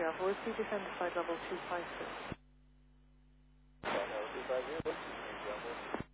Bravo, repeat descend to flight level 252. Level 250,